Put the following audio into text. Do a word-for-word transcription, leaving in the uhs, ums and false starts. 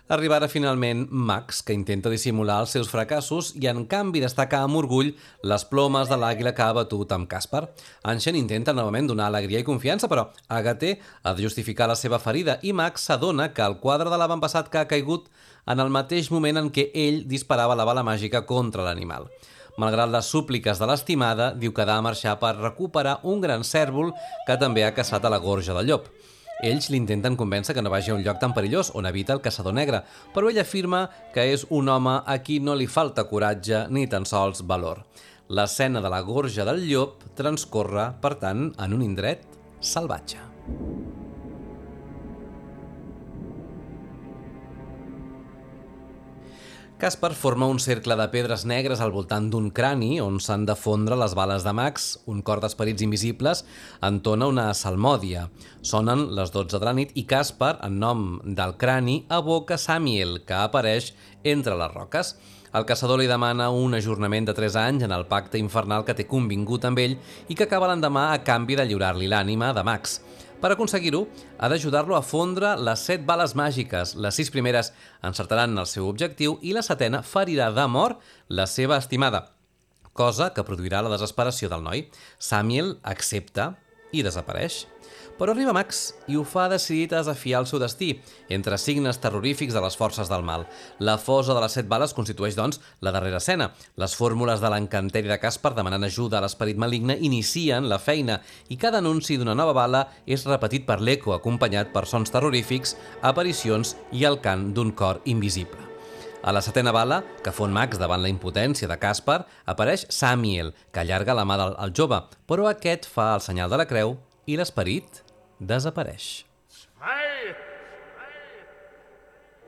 Arribarà finalment Max, que intenta dissimular els seus fracassos i en canvi destaca amb orgull les plomes de l'àguila que ha batut amb Caspar. Anshen intenta novament donar alegria i confiança, però Agathe ha de justificar la seva ferida i Max s'adona que el quadre de l'avantpassat que ha caigut en el mateix moment en què ell disparava la bala màgica contra l'animal. Malgrat les súpliques de l'estimada, diu que ha de marxar per recuperar un gran cèrvol que també ha caçat a la gorja del llop. Ells l'intenten convèncer que no vagi a un lloc tan perillós on habita el caçador negre, però ell afirma que és un home a qui no li falta coratge ni tan sols valor. L'escena de la gorja del llop transcorre, per tant, en un indret salvatge. Caspar forma un cercle de pedres negres al voltant d'un crani on s'han de fondre les bales de Max. Un cor d'esperits invisibles entona una salmòdia. Sonen les dotze de la nit i Caspar, en nom del crani, evoca Samiel, que apareix entre les roques. El caçador li demana un ajornament de tres anys en el pacte infernal que té convingut amb ell i que acaba l'endemà a canvi de lliurar-li l'ànima de Max. Per aconseguir-ho, ha d'ajudar-lo a fondre les set bales màgiques. Les sis primeres encertaran el seu objectiu i la setena ferirà de mort la seva estimada, cosa que produirà la desesperació del noi. Samiel accepta i desapareix. Però arriba Max i ho fa decidit a desafiar el seu destí, entre signes terrorífics de les forces del mal. La fosa de les set bales constitueix, doncs, la darrera escena. Les fórmules de l'encanteri de Caspar demanant ajuda a l'esperit maligne inicien la feina i cada anunci d'una nova bala és repetit per l'eco, acompanyat per sons terrorífics, aparicions i el cant d'un cor invisible. A la setena bala, que fon Max davant la impotència de Caspar, apareix Samiel, que allarga la mà al jove, però aquest fa el senyal de la creu i l'esperit desapareix.